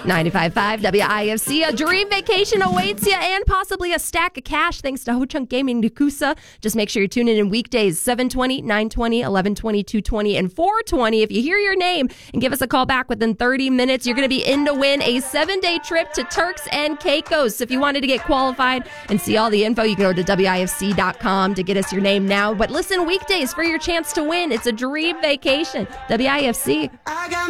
95.5 WIFC. A dream vacation awaits you and possibly a stack of cash thanks to Ho Chunk Gaming Nakusa. Just make sure you're tuning in weekdays 7:20, 9:20, 11:20, 2:20, and 4:20. If you hear your name and give us a call back within 30 minutes, you're going to be in to win a 7-day trip to Turks and Caicos. So if you wanted to get qualified and see all the info, you can go to WIFC.com to get us your name now. But listen weekdays for your chance to win. It's a dream vacation. WIFC.